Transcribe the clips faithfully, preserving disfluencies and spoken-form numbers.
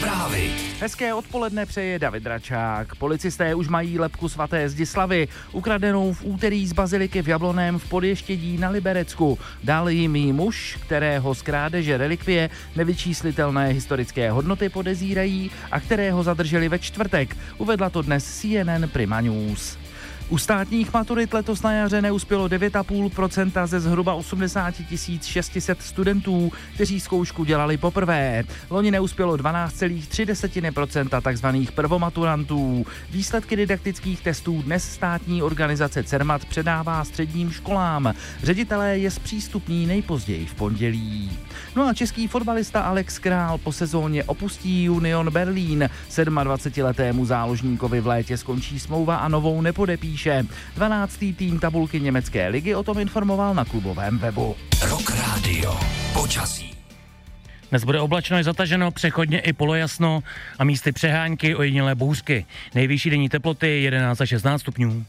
Zprávy. Hezké odpoledne přeje David Račák. Policisté už mají lebku svaté Zdislavy, ukradenou v úterý z baziliky v Jablonném v Podještědí na Liberecku. Dal jim jí muž, kterého z krádeže relikvie nevyčíslitelné historické hodnoty podezírají a kterého zadrželi ve čtvrtek. Uvedla to dnes C N N Prima News. U státních maturit letos na jaře neuspělo devět celá pět procenta ze zhruba osmdesát tisíc šest set studentů, kteří zkoušku dělali poprvé. Loni neuspělo dvanáct celá tři procenta takzvaných prvomaturantů. Výsledky didaktických testů dnes státní organizace Cermat předává středním školám. Ředitelé je zpřístupní nejpozději v pondělí. No a český fotbalista Alex Král po sezóně opustí Union Berlín. sedmadvacetiletému záložníkovi v létě skončí smlouva a novou nepodepíše. dvanáctý tým tabulky německé ligy o tom informoval na klubovém webu. Rock Radio. Počasí. Dnes bude oblačno, je zataženo, přechodně i polojasno a místy přehánky, ojedinělé bouřky. Nejvyšší denní teploty jedenáct až šestnáct stupňů.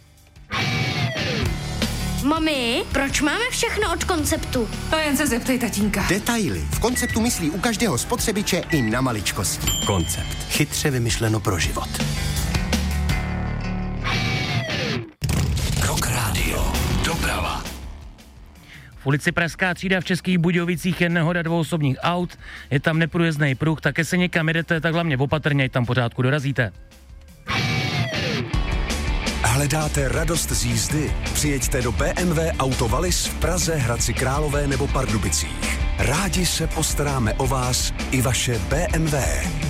Mami, proč máme všechno od Konceptu? To jen se zeptej tatínka. Detaily. V Konceptu myslí u každého spotřebiče i na maličkosti. Koncept. Chytře vymyšleno pro život. Rock Radio. Doprava. V ulici Pražská třída v Českých Budějovicích je nehoda dvou osobních aut, je tam neprůjezdný pruh, také se někam jedete, tak hlavně opatrně, ať tam pořádku dorazíte. Hledáte radost z jízdy? Přijeďte do B M W Auto Wallis v Praze, Hradci Králové nebo Pardubicích. Rádi se postaráme o vás i vaše B M W.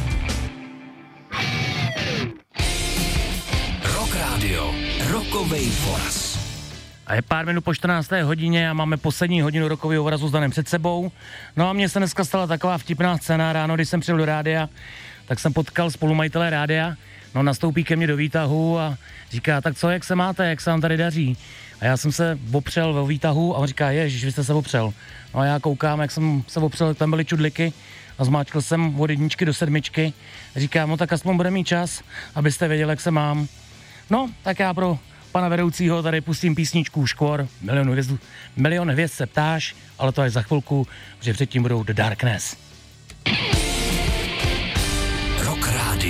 Rock Radio. Rockovej Foras. A je pár minut po čtrnácté hodině a máme poslední hodinu rokového Forasu s Danem před sebou. No a mně se dneska stala taková vtipná scéna ráno, když jsem přijel do rádia, tak jsem potkal spolumajitele rádia. No, nastoupí ke mně do výtahu a říká, tak co, jak se máte, jak se vám tady daří? A já jsem se opřel ve výtahu a on říká, ježiš, vy jste se opřel. No a já koukám, jak jsem se opřel, tam byly čudliky a zmáčkl jsem od jedničky do sedmičky. A říkám, no tak aspoň bude mít čas, abyste věděli, jak se mám. No, tak já pro pana vedoucího tady pustím písničku Škvor, Milion hvězd, milion hvězd se ptáš, ale to až za chvilku, že předtím budou The Darkness.